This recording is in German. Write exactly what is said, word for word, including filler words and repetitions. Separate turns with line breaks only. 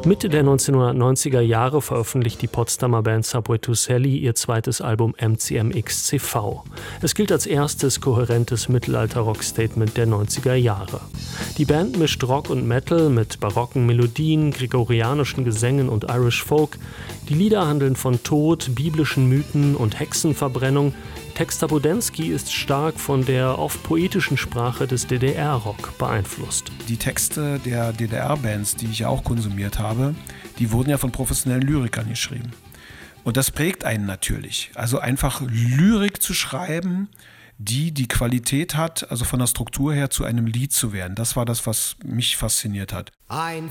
Mitte der neunzehnhundertneunziger Jahre veröffentlicht die Potsdamer Band Subway to Sally ihr zweites Album M C M X C V. Es gilt als erstes kohärentes Mittelalter-Rock-Statement der neunziger Jahre. Die Band mischt Rock und Metal mit barocken Melodien, gregorianischen Gesängen und Irish Folk. Die Lieder handeln von Tod, biblischen Mythen und Hexenverbrennung. Texter Budensky ist stark von der oft poetischen Sprache des D D R-Rock beeinflusst.
Die Texte der D D R-Bands, die ich ja auch konsumiert habe, die wurden ja von professionellen Lyrikern geschrieben. Und das prägt einen natürlich. Also einfach Lyrik zu schreiben, die die Qualität hat, also von der Struktur her zu einem Lied zu werden. Das war das, was mich fasziniert hat.
Ein